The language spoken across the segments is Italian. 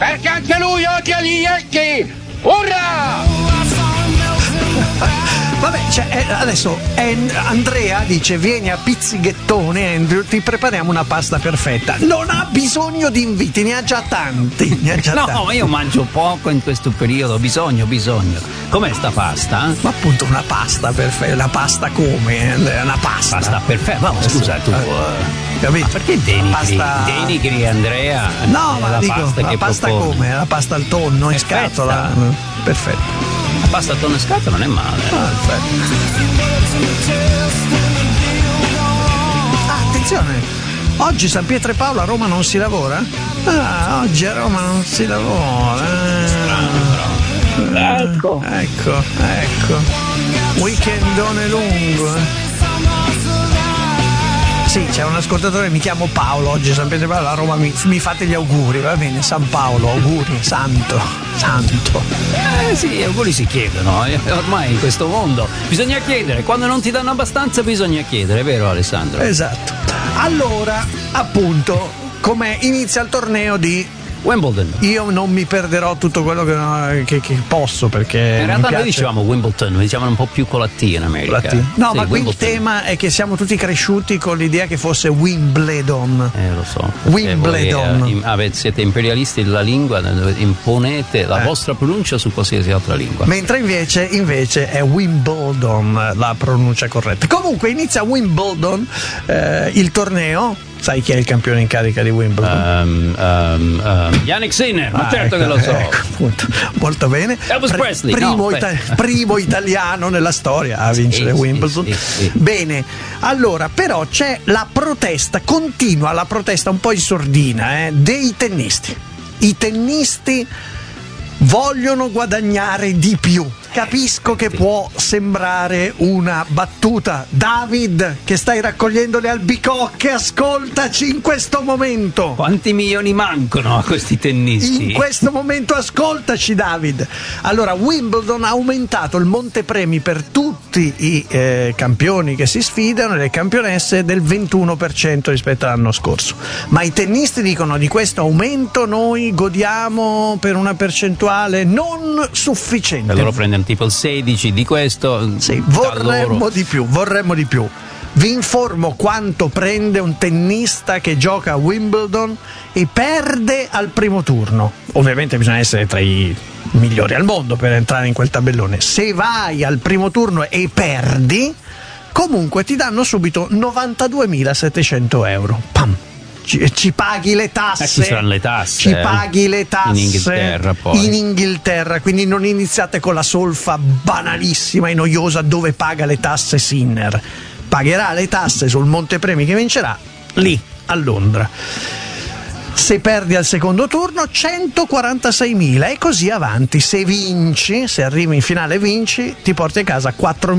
perché anche lui odia gli Yankee. Urrà! Vabbè, adesso Andrea dice: vieni a Pizzighettone, Andrew, ti prepariamo una pasta perfetta. Non ha bisogno di inviti, ne ha già tanti. No, ma io mangio poco in questo periodo, bisogno. Com'è sta pasta? Ma appunto una pasta perfetta, una pasta come? Una pasta. Pasta perfetta, ma scusa tu. Capito? Ma perché denigri Andrea? No, ma dico, pasta la pasta propone. come? La pasta al tonno in scatola. Perfetto. La pasta al tonno in scatola non è male. Attenzione, oggi San Pietro e Paolo a Roma non si lavora? Oggi a Roma non si lavora. Ecco. Weekendone lungo. Sì, c'è un ascoltatore, mi chiamo Paolo, oggi San Pietro e Paolo a Roma, mi fate gli auguri, va bene? San Paolo, auguri, santo. Sì, gli auguri si chiedono, ormai in questo mondo bisogna chiedere, quando non ti danno abbastanza bisogna chiedere, vero Alessandro? Esatto. Allora, appunto, come inizia il torneo di Wimbledon. Io non mi perderò tutto quello che posso, perché in realtà noi dicevamo Wimbledon, diciamo un po' più con la T in America. No, sì, ma qui Wimbledon. il tema è che siamo tutti cresciuti con l'idea che fosse Wimbledon. Lo so. Wimbledon. Voi, siete imperialisti della lingua, imponete la vostra pronuncia su qualsiasi altra lingua. Mentre invece è Wimbledon la pronuncia corretta. Comunque inizia Wimbledon, il torneo. Sai chi è il campione in carica di Wimbledon? Yannick Sinner, ma certo che lo so. Appunto. Molto bene. Elvis Presley. Primo italiano nella storia a vincere Wimbledon. Sì. Bene, allora però c'è la protesta, continua la protesta un po' in sordina dei tennisti. I tennisti vogliono guadagnare di più. Capisco che può sembrare una battuta. David, che stai raccogliendo le albicocche, ascoltaci in questo momento. Quanti milioni mancano a questi tennisti? In questo momento ascoltaci, David. Allora, Wimbledon ha aumentato il montepremi per tutti i campioni che si sfidano e le campionesse del 21% rispetto all'anno scorso. Ma i tennisti dicono: di questo aumento noi godiamo per una percentuale non sufficiente. E loro prendono tipo il 16 di questo. Sì, vorremmo di più. Vi informo quanto prende un tennista che gioca a Wimbledon e perde al primo turno. Ovviamente bisogna essere tra i migliori al mondo per entrare in quel tabellone. Se vai al primo turno e perdi, comunque ti danno subito 92.700 euro. Pam! Ci paghi le tasse. Ci saranno le tasse. Ci paghi le tasse in Inghilterra, quindi non iniziate con la solfa banalissima e noiosa dove paga le tasse Sinner. Pagherà le tasse sul montepremi che vincerà lì a Londra. Se perdi al secondo turno 146.000 e così avanti. Se vinci, se arrivi in finale e vinci, ti porti a casa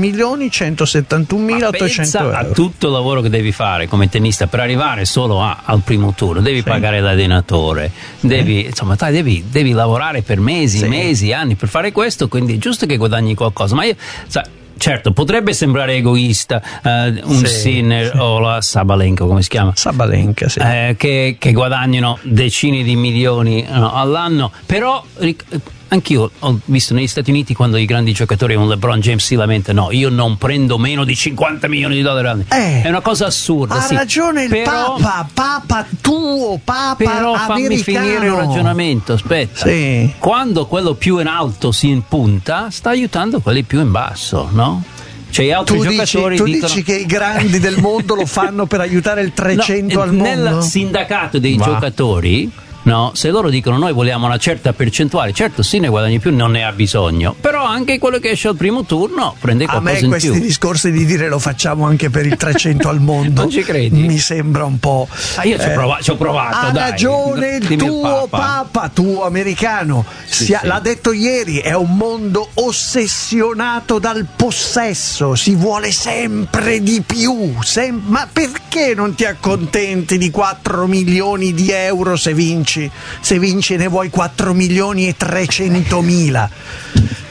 4.171.800 euro. A tutto il lavoro che devi fare come tennista per arrivare solo al primo turno. Devi pagare l'allenatore, devi lavorare per mesi, anni per fare questo, quindi è giusto che guadagni qualcosa. Ma io, certo, potrebbe sembrare egoista Sinner o la Sabalenka, come si chiama? Sabalenka, sì. Che guadagnano decine di milioni all'anno, però anch'io ho visto negli Stati Uniti quando i grandi giocatori come LeBron James si lamentano: no, io non prendo meno di 50 milioni di dollari all'anno. È una cosa assurda. Ha ragione il Papa però americano. Fammi finire il ragionamento, aspetta. Sì. Quando quello più in alto si impunta, sta aiutando quelli più in basso, no? Cioè, altri giocatori dici che i grandi del mondo lo fanno per aiutare il 300 al mondo? Nel sindacato dei giocatori, no, se loro dicono noi vogliamo una certa percentuale, certo sì, ne guadagni più, non ne ha bisogno, però anche quello che esce al primo turno prende qualcosa in più. A me questi discorsi di dire lo facciamo anche per il 300 al mondo non ci credi? Mi sembra un po'. Io ci ho provato. Ha ragione il tuo Papa, tuo americano. L'ha detto ieri, è un mondo ossessionato dal possesso, si vuole sempre di più. Ma perché non ti accontenti di 4 milioni di euro se vinci? Se vinci ne vuoi 4 milioni e 300.000.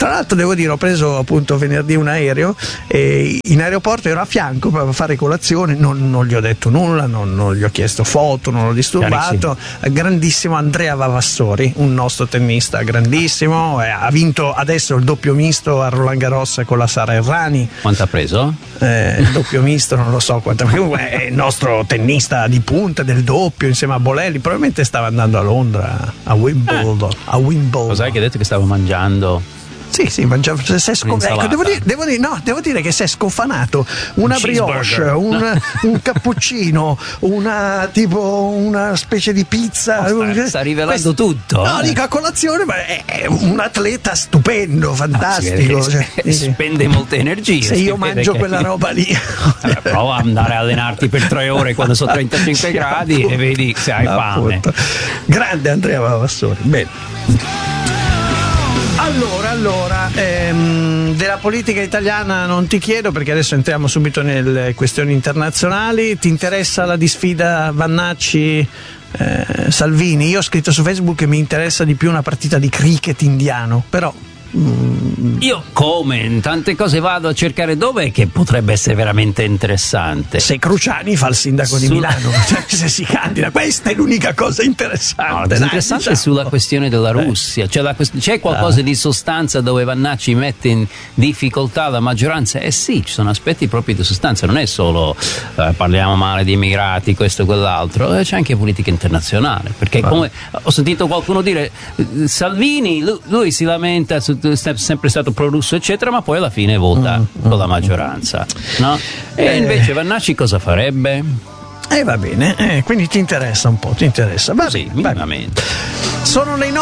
Tra l'altro devo dire, ho preso appunto venerdì un aereo e in aeroporto ero a fianco per fare colazione, non gli ho detto nulla, non gli ho chiesto foto, non l'ho disturbato. Grandissimo Andrea Vavassori, un nostro tennista grandissimo, ha vinto adesso il doppio misto a Roland Garros con la Sara Errani. Quanto ha preso? Il doppio misto non lo so quanto, perché comunque è il nostro tennista di punta del doppio insieme a Bolelli, probabilmente stava andando a Londra, a Wimbledon. Cos'hai che ha detto che stavo mangiando? Sì, mangiava, ecco, devo dire che si è scofanato una brioche, un cappuccino, una specie di pizza. Sta rivelando tutto. No, dico a colazione, ma è un atleta stupendo, fantastico. Spende molte energie. Se io mangio quella roba lì. Prova ad andare a allenarti per 3 ore quando sono 35 gradi e vedi se hai fame. Grande Andrea Vavassori. Bene. Allora, della politica italiana non ti chiedo, perché adesso entriamo subito nelle questioni internazionali. Ti interessa la disfida Vannacci Salvini? Io ho scritto su Facebook che mi interessa di più una partita di cricket indiano, però io, come in tante cose, vado a cercare dov'è che potrebbe essere veramente interessante. Se Cruciani fa il sindaco di Milano, cioè, se si candida, questa è l'unica cosa interessante. Interessante è sulla questione della Russia, c'è qualcosa di sostanza dove Vannacci mette in difficoltà la maggioranza? Sì, ci sono aspetti proprio di sostanza, non è solo parliamo male di immigrati, questo e quell'altro, c'è anche politica internazionale, perché come ho sentito qualcuno dire, Salvini lui si lamenta è sempre stato pro-russo eccetera, ma poi alla fine vota con la maggioranza, no? E invece Vannacci cosa farebbe? Va bene, quindi ti interessa un po', Sì, minimamente. Sono le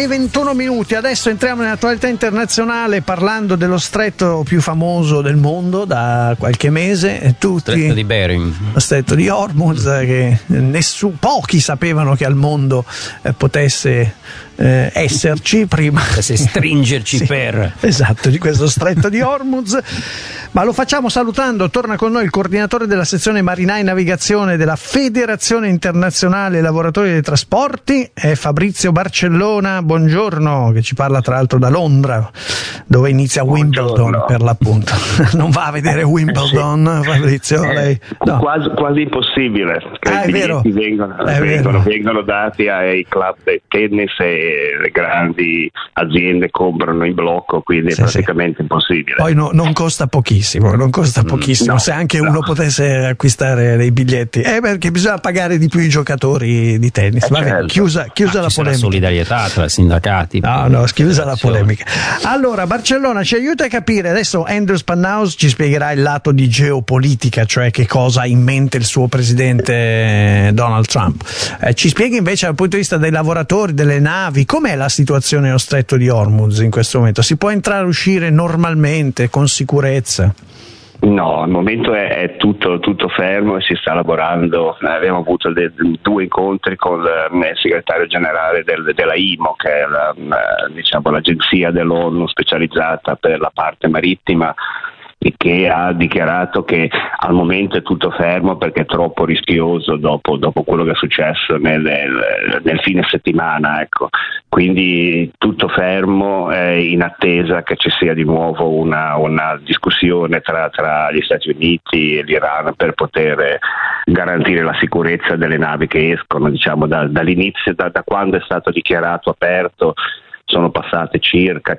9:21, adesso entriamo nell'attualità internazionale parlando dello stretto più famoso del mondo da qualche mese, Stretto di Bering, lo stretto di Hormuz, che pochi sapevano che al mondo potesse esserci prima, se stringerci sì, esatto, di questo stretto di Hormuz. Ma lo facciamo salutando, torna con noi il coordinatore della sezione marinai e navigazione della Federazione Internazionale Lavoratori dei Trasporti, è Fabrizio Barcellona. Buongiorno, che ci parla tra l'altro da Londra, dove inizia Wimbledon per l'appunto. Non va a vedere Wimbledon, sì. Fabrizio? Lei? No. Quasi impossibile, perché i biglietti vengono dati ai club del tennis e le grandi aziende comprano in blocco, quindi è praticamente impossibile. Poi non costa pochissimo, no, se anche uno potesse acquistare dei biglietti, perché bisogna pagare di più i giocatori di tennis. Vabbè, certo. Chiusa la polemica. La solidarietà tra i sindacati. No, chiusa la polemica. Allora, Barcellona, ci aiuta a capire, adesso Andrew Spanhaus ci spiegherà il lato di geopolitica, cioè che cosa ha in mente il suo presidente Donald Trump. Ci spieghi invece dal punto di vista dei lavoratori, delle navi, com'è la situazione nello stretto di Hormuz in questo momento? Si può entrare e uscire normalmente, con sicurezza? No, al momento è tutto fermo e si sta lavorando. Abbiamo avuto 2 incontri con il segretario generale della IMO, che è l'agenzia dell'ONU specializzata per la parte marittima, che ha dichiarato che al momento è tutto fermo perché è troppo rischioso dopo quello che è successo nel fine settimana, ecco. Quindi tutto fermo, in attesa che ci sia di nuovo una discussione tra gli Stati Uniti e l'Iran per poter garantire la sicurezza delle navi che escono, dall'inizio, da quando è stato dichiarato aperto. Sono passate circa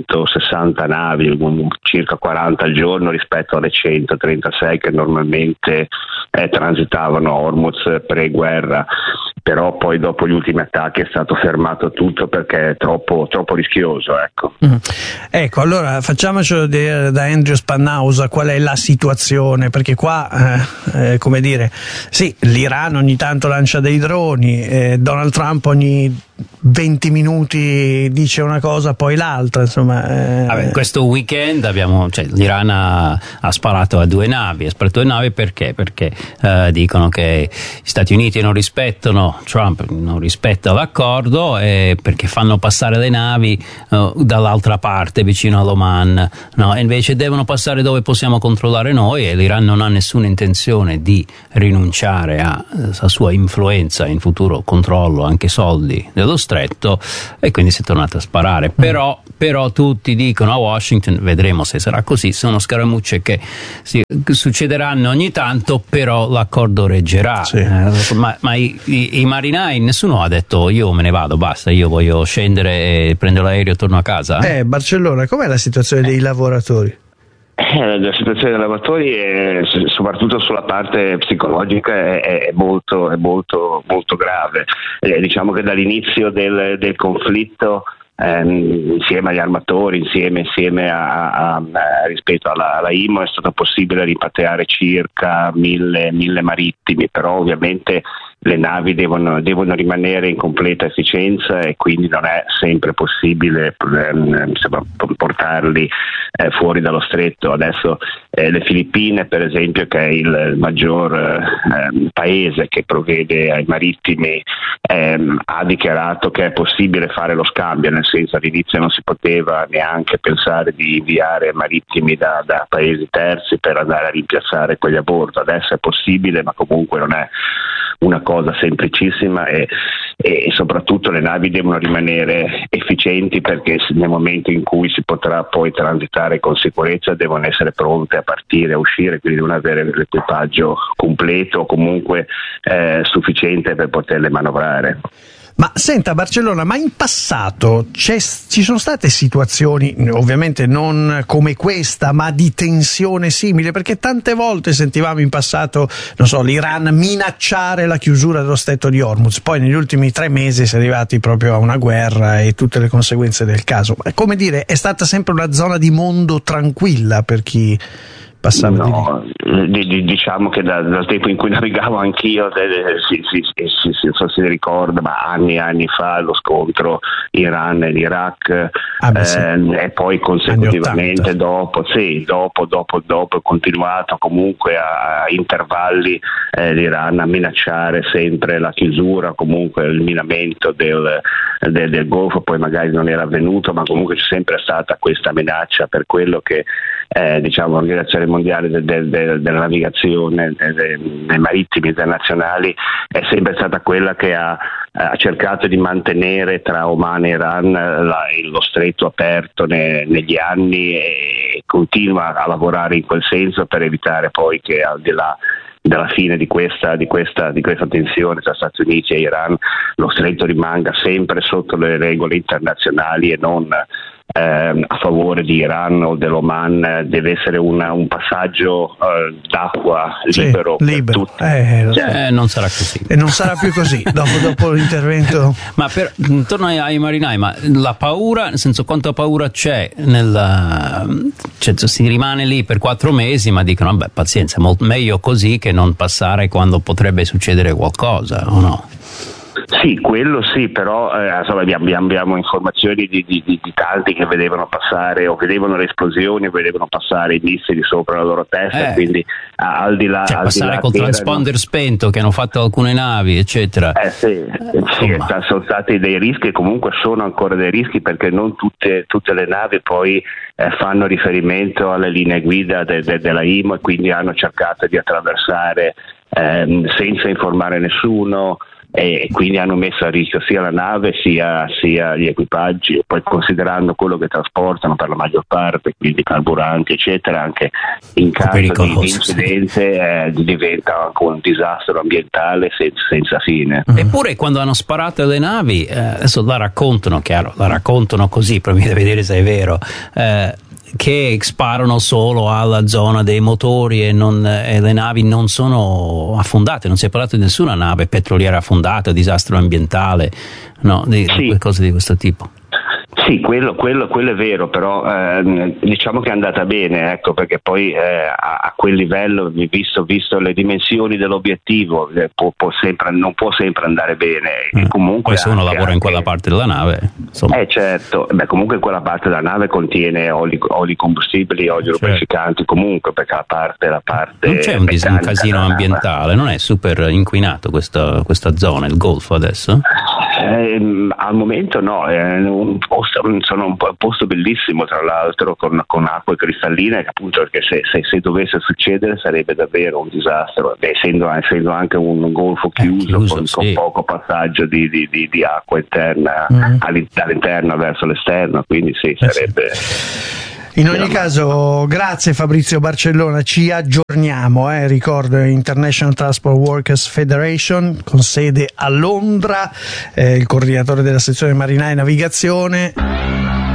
160 navi, circa 40 al giorno rispetto alle 136 che normalmente transitavano a Hormuz pre-guerra, però poi dopo gli ultimi attacchi è stato fermato tutto perché è troppo rischioso, ecco. Ecco, allora facciamocelo dire da Andrew Spanhaus qual è la situazione, perché qua come dire, sì, l'Iran ogni tanto lancia dei droni, Donald Trump ogni 20 minuti dice una cosa poi l'altra, insomma. Questo weekend l'Iran ha sparato a 2 navi, perché dicono che gli Stati Uniti non rispettano, Trump non rispetta l'accordo, perché fanno passare le navi dall'altra parte vicino all'Oman, no? E invece devono passare dove possiamo controllare noi, e l'Iran non ha nessuna intenzione di rinunciare alla sua influenza in futuro controllo, anche soldi, dello stretto, e quindi si è tornato a sparare. Però tutti dicono a Washington, vedremo se sarà così, sono scaramucce che succederanno ogni tanto, però l'accordo reggerà. Sì. Ma i marinai, nessuno ha detto io me ne vado, basta, io voglio scendere e prendo l'aereo e torno a casa. Barcellona, com'è la situazione dei lavoratori? La situazione dei lavoratori, soprattutto sulla parte psicologica, è molto grave. Diciamo che dall'inizio del conflitto, insieme agli armatori, insieme rispetto alla IMO, è stato possibile rimpatriare circa 1000 marittimi, però ovviamente le navi devono rimanere in completa efficienza e quindi non è sempre possibile portarli fuori dallo stretto. Adesso le Filippine, per esempio, che è il maggior paese che provvede ai marittimi, ha dichiarato che è possibile fare lo scambio, nel senso all'inizio non si poteva neanche pensare di inviare marittimi da paesi terzi per andare a rimpiazzare quelli a bordo. Adesso è possibile, ma comunque non è una cosa semplicissima, e soprattutto le navi devono rimanere efficienti, perché nel momento in cui si potrà poi transitare con sicurezza devono essere pronte a partire, a uscire, quindi devono avere l'equipaggio completo o comunque sufficiente per poterle manovrare. Ma senta Barcellona, ma in passato ci sono state situazioni, ovviamente non come questa, ma di tensione simile? Perché tante volte sentivamo in passato, non so, l'Iran minacciare la chiusura dello stretto di Hormuz, poi negli ultimi 3 mesi si è arrivati proprio a una guerra e tutte le conseguenze del caso. Come dire, è stata sempre una zona di mondo tranquilla per chi passava di lì? Diciamo che dal tempo in cui navigavo anch'io si ricorda, ma anni fa, lo scontro Iran ed Iraq, sì. E poi consecutivamente dopo è continuato comunque a intervalli l'Iran a minacciare sempre la chiusura, comunque il minamento del Golfo. Poi magari non era avvenuto, ma comunque c'è sempre stata questa minaccia, per quello che l'Organizzazione Mondiale della Navigazione nei marittimi internazionali è sempre stata quella che ha cercato di mantenere tra Oman e Iran lo stretto aperto negli anni, e continua a lavorare in quel senso per evitare poi che, al di là dalla fine di questa tensione tra Stati Uniti e Iran, lo stretto rimanga sempre sotto le regole internazionali e non a favore di Iran o dell'Oman. Deve essere un passaggio d'acqua libero. Per tutti. Non sarà così. E non sarà più così dopo l'intervento. Ma torno ai marinai, ma la paura, nel senso, quanta paura c'è si rimane lì per 4 mesi, ma dicono vabbè, pazienza, meglio così che non passare quando potrebbe succedere qualcosa, o no? Sì, quello sì, però abbiamo informazioni di tanti che vedevano passare, o vedevano le esplosioni, o vedevano passare i missili sopra la loro testa, quindi al di là... passare col transponder spento che hanno fatto alcune navi, eccetera. Sono stati dei rischi, e comunque sono ancora dei rischi, perché non tutte le navi poi fanno riferimento alle linee guida della IMO, e quindi hanno cercato di attraversare senza informare nessuno, e quindi hanno messo a rischio sia la nave sia gli equipaggi, e poi considerando quello che trasportano per la maggior parte, quindi carburanti eccetera, anche in caso di incidente diventa anche un disastro ambientale senza fine. Eppure quando hanno sparato le navi, adesso la raccontano così, però mi deve vedere se è vero, che sparano solo alla zona dei motori e le navi non sono affondate. Non si è parlato di nessuna nave petroliera affondata, disastro ambientale, di cose di questo tipo. Sì, quello è vero, però diciamo che è andata bene, ecco, perché poi a quel livello, visto le dimensioni dell'obiettivo, non può sempre andare bene. E comunque poi se uno lavora in quella parte della nave, insomma. Certo, comunque quella parte della nave contiene oli combustibili, oli lubrificanti, comunque, perché la parte non c'è un casino ambientale, non è super inquinato questa zona, il Golfo adesso? Al momento no, sono un posto bellissimo, tra l'altro, con acque cristalline, appunto, perché se dovesse succedere sarebbe davvero un disastro, essendo anche un golfo chiuso con poco passaggio di acqua interna dall'interno verso l'esterno, quindi sarebbe... In ogni caso, grazie Fabrizio Barcellona, ci aggiorniamo, ricordo International Transport Workers Federation con sede a Londra, il coordinatore della sezione marinai e navigazione.